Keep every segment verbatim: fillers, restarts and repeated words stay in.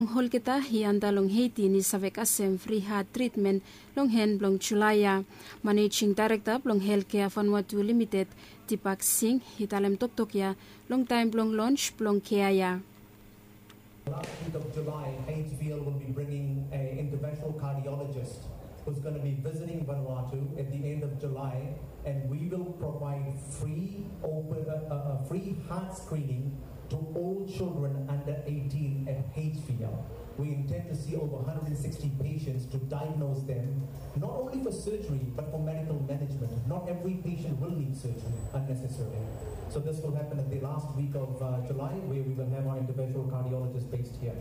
Hol kita hianda long Haiti ni savek asem free heart treatment long hen blong Chulaya. Managing Director blong Healthcare Vanuatu Limited Tipak Singh hitalem tok tok ya long time blong launch blong Keaya. Last week of July, Hatesville will be bringing an interventional cardiologist who's going to be visiting Vanuatu at the end of July, and we will provide free open, uh, uh, free heart screening to all children under eighteen at Hatesville. We intend to see over one hundred sixty patients to diagnose them, not only for surgery, but for medical management. Not every patient will need surgery unnecessarily. So this will happen at the last week of uh, July, where we will have our interventional cardiologist based here.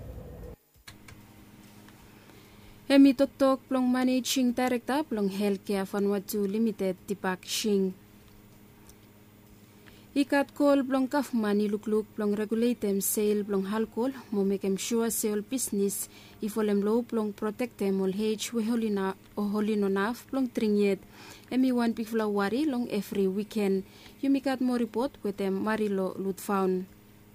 Emi Tok Tok Plong Managing Director Plong Healthcare Vanuatu Limited Tipak Singh. Ikat kol blong kafmani lukluk blong regulatem sale blong halkol mo mekem sure sale business ifolem low blong protectem ol h we holina o holino naf blong tringyet emi one big flawari long every weekend yumikat mo report wetem Marilo Lutfaun.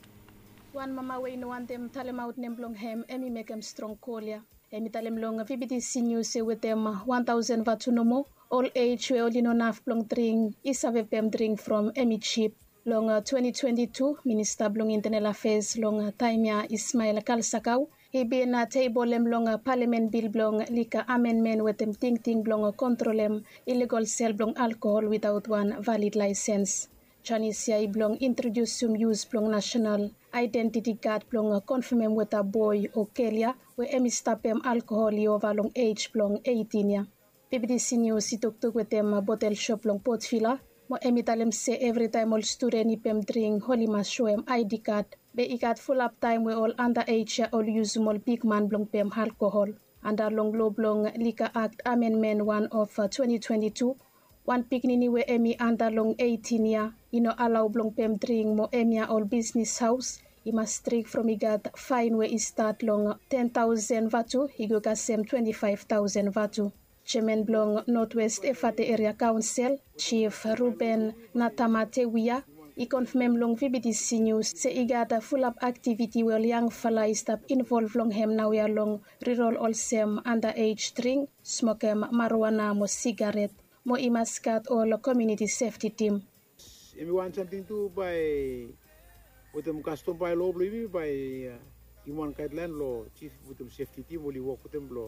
Wan mama we no wantem talem out nem blong hem emi mekem strong kolia emi talem long V B T C news wetem one thousand vatunomo all age we holino naf blong tring isave pem drink from emi chip. Long uh, twenty twenty-two, Minister Blong Internal Affairs long uh, Taimia Ismail Kalsakau, he be na table em long uh, Parliament Bill blong lika amendment with them ting ting blong uh, control em illegal sell blong alcohol without one valid license. Chinese yai blong introduce some use blong national identity card blong uh, confirm em with a boy o Kelia we emi stop em alcohol over long age blong eighteen ya. B B C News ituk tuk with them uh, bottle shop blong Port Vila. Mo emitalem se every time all student ipem drink holy mas show em I D card. Be ikat full up time we all underage ya all use small big man blong pem alcohol. Under long low blong Liquor Act Amendment one of uh, twenty twenty-two. One piknini we emi under long eighteen ya. You know allow blong pem drink mo emia all business house. I must strict from igat fine we i start long ten thousand vatu. Higo kasem twenty-five thousand vatu. Chairman Blong Northwest Efate Area Council, Chief Ruben Natamatewiya, I confirm long V B T C News se igata full up activity well young fala stop involved long hem now ya long reroll all sem underage drink, smoke em marijuana mo cigarette, mo imaskat all community safety team. If you want something to buy with them custom by law, maybe by uh, human guideline law, chief with them safety team, will you work with them law?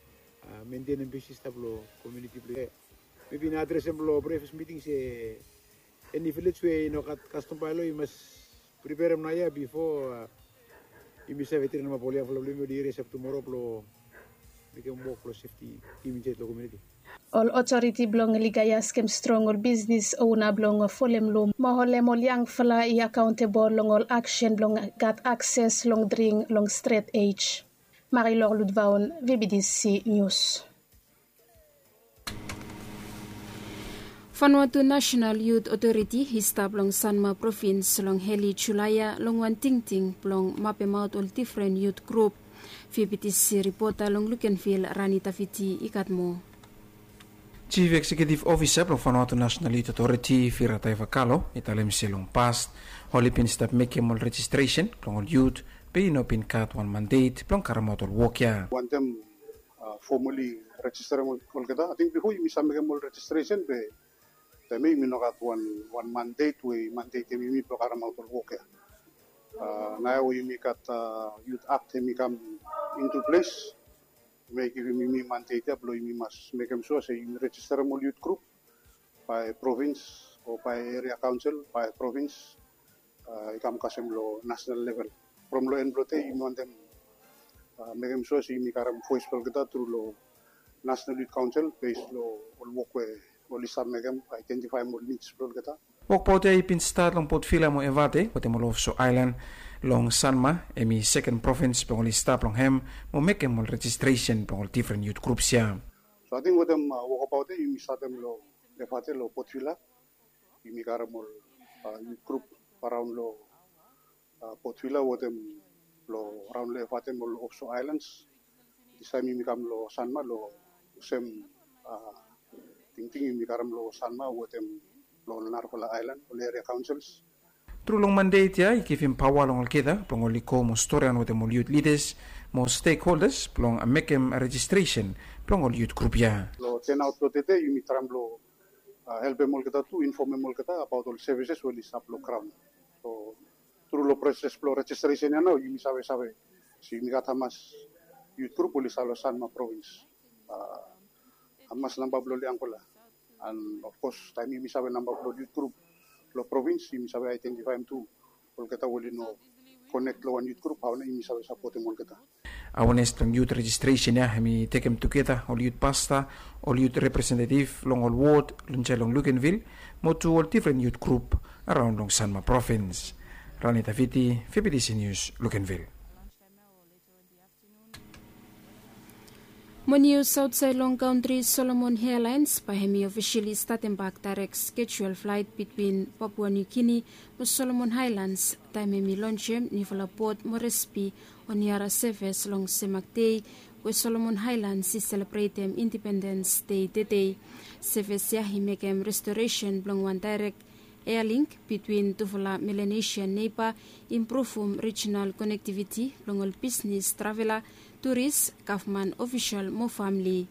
Uh, maintain and business tablo community play. Maybe na address em lo breakfast meeting se any village way no kat custom palo you must prepare em naya before uh, you must have it in ma polia problem di reserve tomorrow plo make em work lo safety team in lo community. All authority blong ligaya skem strong all business owner blong folem lo mahole mo yang fala I accountable long all action blong got access long drink long straight age. Marie-Laure Ludvaun, V B T C News. Vanuatu National Youth Authority hista blong Sanma Province long Heli Chulaya long wan ting ting blong mapemaut all different youth group. V B T C reporter long Lukenville Ranita Fiti ikatmo. Chief Executive Officer blong Vanuatu National Youth Authority Firatai Vakalo italem silong past holipin step make all registration blong all youth Pino pin kat one mandate plong karamotol walkya. One them uh, formally register mo kita. I think before you misam mo registration be temi minokat one one mandate we mandate mi mi plong karamotol walkya. Now we make at uh, youth act mi come into place. Make you mi mi mandate aplo mi mas make em sure say you register mo youth group by province or by area council by province. Uh, ikam kasem lo national level. From law and blote, you want them uh, make them sure you make them voice for kita through law National Youth Council based law will work with will listen make them identify more needs for kita. Walk po tayo ipinstart long Port Vila mo evate pati mo so island long Sanma emi second province pang stop long hem mo make them registration pang different youth groups ya. So I think with them uh, walk about it, you miss them lo evate lo Port Vila, you make them uh, youth group around lo. Uh, Port Vila with them lo around le fatem lo offshore islands. This time you become lo Sanma lo same uh, ting ting you become lo Sanma with them lo Narcola Island lo area councils. Trulong mandate ya ikifim power long alkeda pangoli ko mo story an with the youth leaders mo stakeholders plong a mekem registration plong ol youth group ya. Lo ten out lo tete yumi tram lo help mol kita tu inform mol kita about all services will is up lo crown. So through lo process lo registration ya no yumi sabe sabe si mi kata mas youth group will is alo Sanma province. Uh, amas namba lo li angkola. And of course time yumi sabe namba lo youth group lo province yumi sabe identify tu mol kita will no connect lo one youth group how na yumi sabe support mol kita. Awanes plong youth registration ya hemi tekem together all youth pasta all youth representative long all ward lunche long Luganville mo to all different youth group around long Sanma province. Rani Taviti, F B C News, Luganville. Mo news outside long country Solomon Airlines by hemi officially starting back direct scheduled flight between Papua New Guinea mo Solomon Highlands time hemi launch him ni vola port Moresby on Yara service long Semak Day where Solomon Highlands is celebrate Independence Day today. Service ya he make him restoration blong one direct air link between Tuvola Melanesian neighbor improve um regional connectivity blong all business traveler tourists, government official, mo family.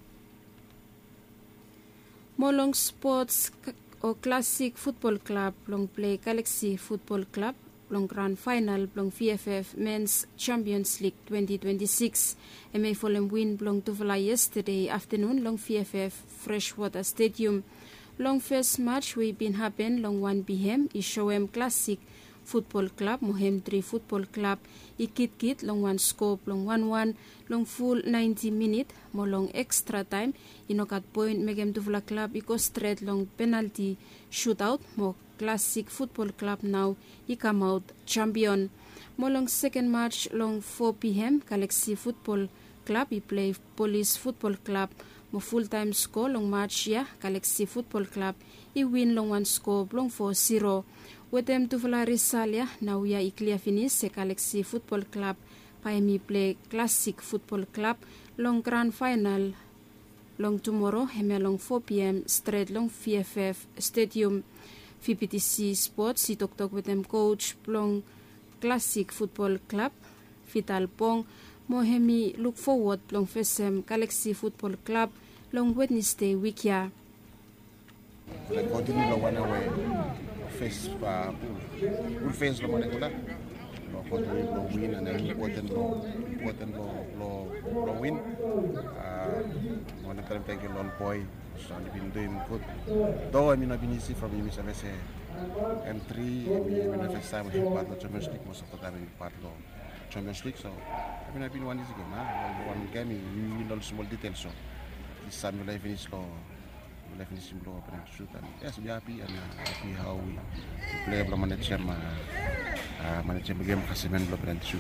Mo long sports or classic football club long play Galaxy Football Club long grand final long V F F Men's Champions League twenty twenty-six. M A Fulham win long Tuvola yesterday afternoon long V F F Freshwater Stadium. Long first match we been happen long one P M is Showem Classic Football Club, Mohem three Football Club, Ikit Kit, long one scope, long one one, long full ninety minute, mo long extra time, inokat point, Megem Tuvola Club, iko straight long penalty shootout, mo Classic Football Club now, he come out champion. Mo long second match, long four P M, Galaxy Football Club, he play Police Football Club, mo full time score, long match, yeah, Galaxy Football Club, he win long one score, long four zero. With them to Risalia, now we are clear finish se Galaxy Football Club, Paemi play Classic Football Club, long grand final, long tomorrow, heme long four P M, straight long V F F Stadium, V P T C Sports, si talk talk with them coach, long Classic Football Club, Vital Pong, mohemi look forward, long first um, Galaxy Football Club, long Wednesday week ya. Like continue long one away. Face uh, full face lo mana kula lo continue lo win and then important lo important lo lo lo win uh one time thank you long boy so I've been doing good though I mean I've been easy from you miss M three I mean the first time we part the Champions League most of the time we part lo Champions League so I mean I've been one easy game huh? one game we win all small details so this time we finish lo life is simple open shoot and yes we happy and uh, happy how we play belum manager ma uh, manager game kasimen belum shoot.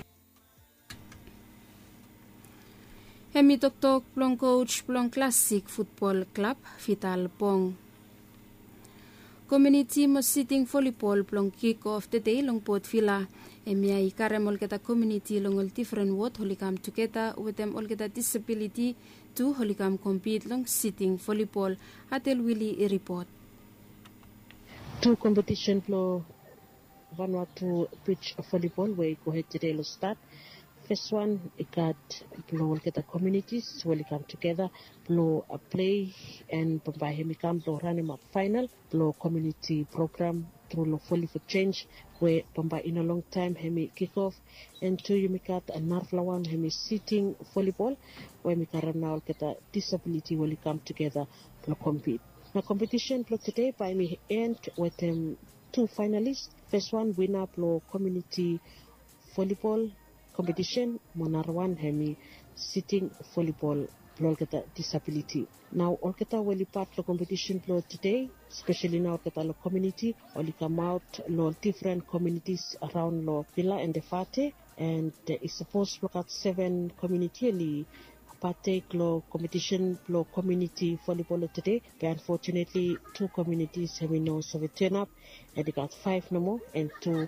Hemi tok tok plong coach plong Classic Football Club Vital Pong. Community mo sitting volleyball plong kick off the day long Port Villa. Emi ay karemol kita community long all different word holy come together with them all kita disability to holy come compete long sitting volleyball. Atel Willie a report. Two competition plo Vanuatu beach volleyball where go ahead today lo start. First one, it got blow get the communities will come together, blow a play and by him come blow running up final, blow community program through lo fully for change where Bomba in a long time hemi kick off and two you make out another one hemi sitting volleyball where we can now get a disability will come together to compete. Now competition blow today by me end with um, two finalists. First one winner blow community volleyball competition, Monar one hemi sitting volleyball blow get a disability. Now all get a well part the competition blow today, especially now get a community, all come out lo different communities around lo Villa and the Fate and uh, it's supposed to look at seven community li partake lo competition lo community volleyball today, but unfortunately two communities have no so we turn up and they got five no more and two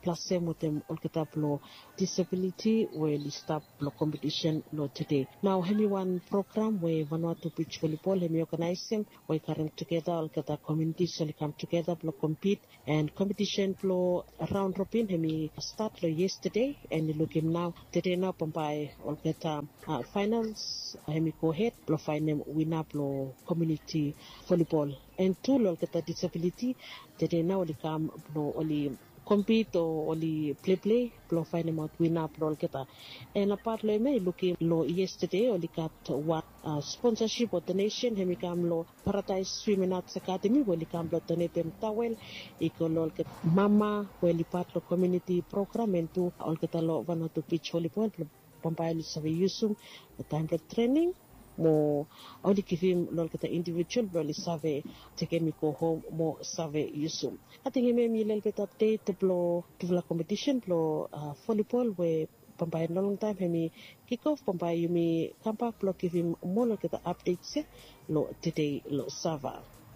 plus same with them olketa blo disability where we start blo competition lo today. Now hemi one program where Vanuatu Beach Volleyball hemi organize them where current together olketa communities so come together blo compete and competition blo round robin hemi start lo yesterday and look him now today now pampai olketa uh, finals hemi go ahead blo find them winner blo community volleyball and two lo olketa disability today now oli come blo oli compete or only play play blow find them out win up roll kita and apart lo may looking lo yesterday only got one uh, sponsorship of the nation hemi kam lo Paradise Swimming Arts Academy wali kam lo donate them towel iko lo ket mama wali part lo community program and to all kita lo Vanuatu Beach Volleyball pampai lo sabi yusum time for training mo only give him lol kita individual lol save take me go home mo save yusum ating me mi lel bit update blo tula competition blo uh, volleyball we pampai long time hemi kick off pampai yumi kampak blo give him mo lol kita updates lo today lo sava.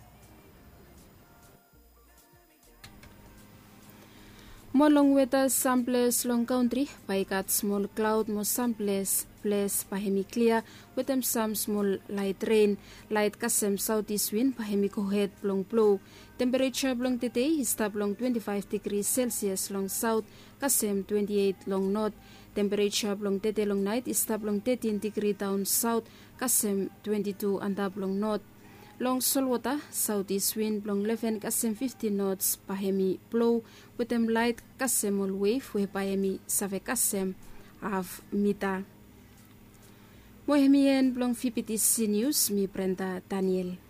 Mo long weather samples long country by got small cloud mo samples place pahemi clear with them some small light rain light kasem southeast wind pahemi kohet long blow temperature long today is stop long twenty-five degrees Celsius long south kasem twenty-eight long north temperature long today long night is stop long thirteen degrees down south kasem twenty-two and up long north long Solwata southeast wind long eleven kasem fifteen knots pahemi blow with them light kasem all wave we pahemi save kasem half meter. Mohemien blong V P T C News mi Brenda Daniel.